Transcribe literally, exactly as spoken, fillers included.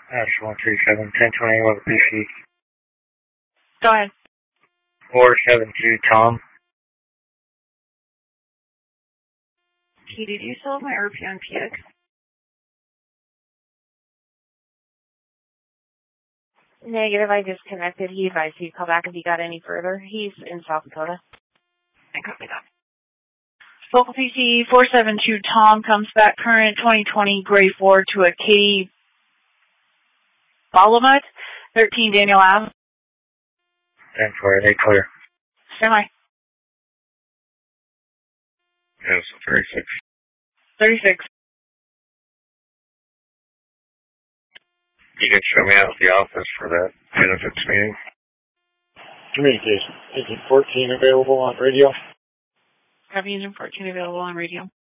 Ash one three seven, ten twenty, what B C? Go ahead. four seven two, Tom. Key, did you still have my R P on P X? Negative, I disconnected. He advised you to call back if you got any further. He's in South Dakota. I copy that. Focal P C four seven two Tom comes back current twenty twenty Gray four to a Katie Balamut, thirteen Daniel Ave. ten four, they clear. Stand by. Yes, thirty-six. thirty-six. You can show me out the office for that benefits meeting. Communication. Agent fourteen available on radio. Have Agent fourteen available on radio.